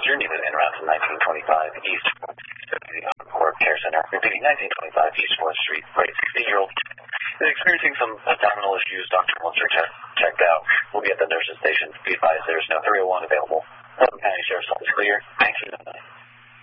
Jr. in around from 1925 East 4th Encore Care Center. Repeating, 1925 East 4th Street. Right, 16-year-old is experiencing some abdominal issues. Dr. Wiltzer checked out. We'll be at the nurse's station. Be advised there's no 301 available. County Sheriff's Office clear. 1909.